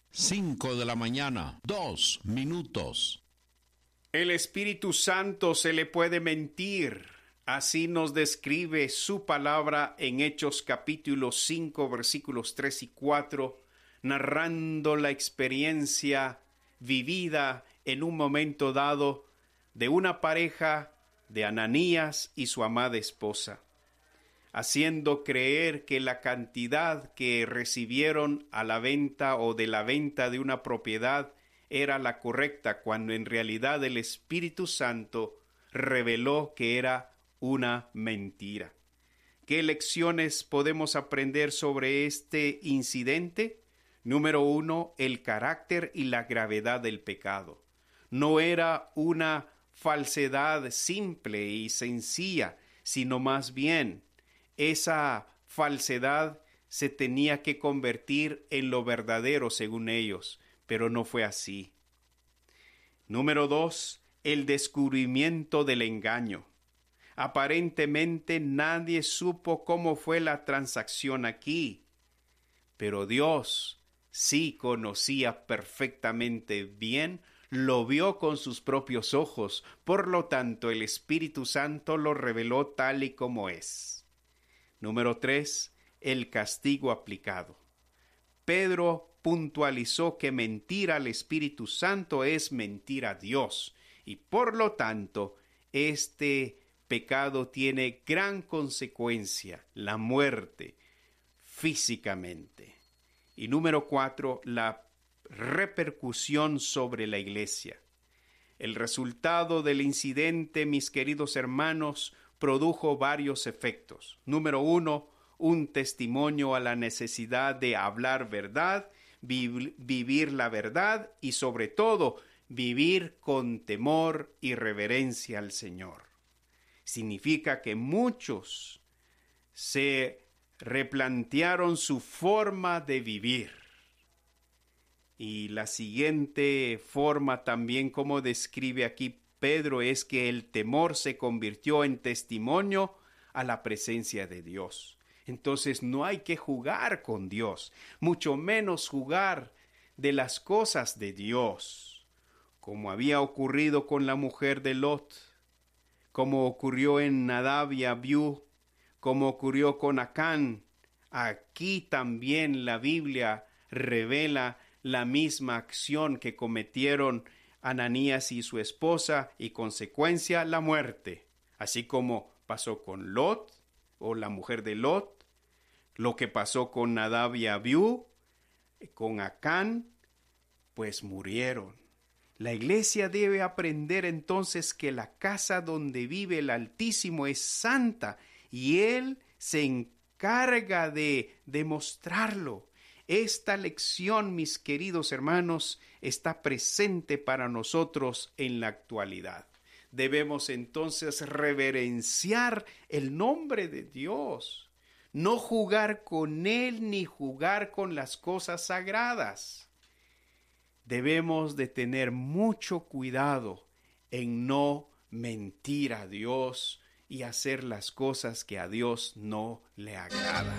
5 de la mañana, 2 minutos. El Espíritu Santo se le puede mentir. Así nos describe su palabra en Hechos capítulo 5, versículos 3 y 4, narrando la experiencia vivida en un momento dado de una pareja de Ananías y su amada esposa, haciendo creer que la cantidad que recibieron a la venta o de la venta de una propiedad era la correcta, cuando en realidad el Espíritu Santo reveló que era una mentira. ¿Qué lecciones podemos aprender sobre este incidente? Número 1, el carácter y la gravedad del pecado. No era una falsedad simple y sencilla, sino más bien esa falsedad se tenía que convertir en lo verdadero según ellos, pero no fue así. Número 2, el descubrimiento del engaño. Aparentemente nadie supo cómo fue la transacción aquí, pero Dios sí conocía perfectamente bien, lo vio con sus propios ojos, por lo tanto el Espíritu Santo lo reveló tal y como es. Número 3, el castigo aplicado. Pedro puntualizó que mentir al Espíritu Santo es mentir a Dios, y por lo tanto este pecado tiene gran consecuencia, la muerte, físicamente. Y número 4, la repercusión sobre la iglesia. El resultado del incidente, mis queridos hermanos, produjo varios efectos. Número 1, un testimonio a la necesidad de hablar verdad, vivir la verdad y sobre todo vivir con temor y reverencia al Señor. Significa que muchos se replantearon su forma de vivir. Y la siguiente forma también, como describe aquí Pedro, es que el temor se convirtió en testimonio a la presencia de Dios. Entonces no hay que jugar con Dios, mucho menos jugar de las cosas de Dios, como había ocurrido con la mujer de Lot, como ocurrió en Nadab y Abiú, como ocurrió con Acán. Aquí también la Biblia revela la misma acción que cometieron Ananías y su esposa, y consecuencia la muerte, así como pasó con Lot o la mujer de Lot, lo que pasó con Nadab y Abiú, con Acán, pues murieron. La iglesia debe aprender entonces que la casa donde vive el Altísimo es santa y Él se encarga de demostrarlo. Esta lección, mis queridos hermanos, está presente para nosotros en la actualidad. Debemos entonces reverenciar el nombre de Dios, no jugar con Él ni jugar con las cosas sagradas. Debemos de tener mucho cuidado en no mentir a Dios y hacer las cosas que a Dios no le agradan.